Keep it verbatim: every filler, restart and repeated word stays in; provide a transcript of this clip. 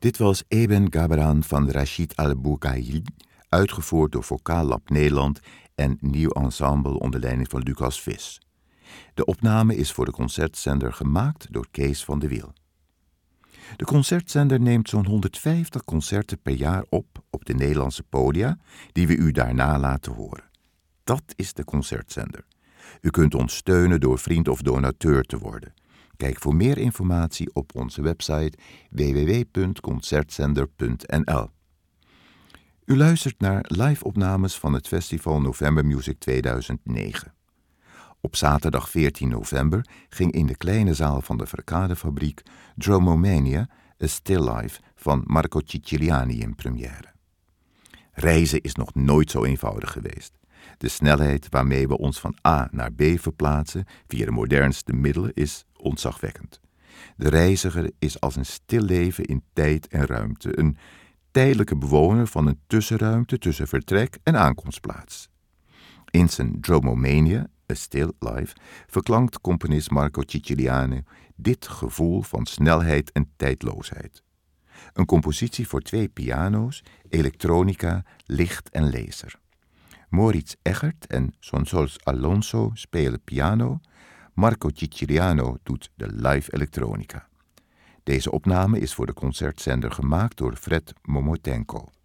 Dit was Eben Gabran van Rachid Al-Bougaili, uitgevoerd door Vocaal Lab Nederland en Nieuw Ensemble onder leiding van Lucas Vis. De opname is voor de concertzender gemaakt door Kees van de Wiel. De concertzender neemt zo'n honderdvijftig concerten per jaar op op de Nederlandse podia, die we u daarna laten horen. Dat is de concertzender. U kunt ons steunen door vriend of donateur te worden. Kijk voor meer informatie op onze website w w w punt concertzender punt n l. U luistert naar live-opnames van het festival November Music tweeduizend negen. Op zaterdag veertien november ging in de kleine zaal van de Verkadefabriek Dromomania, A Still Life van Marco Ciciliani in première. Reizen is nog nooit zo eenvoudig geweest. De snelheid waarmee we ons van A naar B verplaatsen via de modernste middelen is ontzagwekkend. De reiziger is als een stil leven in tijd en ruimte, een tijdelijke bewoner van een tussenruimte tussen vertrek en aankomstplaats. In zijn Dromomania, A Still Life, verklankt componist Marco Ciciliani dit gevoel van snelheid en tijdloosheid. Een compositie voor twee piano's, elektronica, licht en laser. Moritz Egert en Sonsoles Alonso spelen piano, Marco Ciciliano doet de live elektronica. Deze opname is voor de concertzender gemaakt door Fred Momotenko.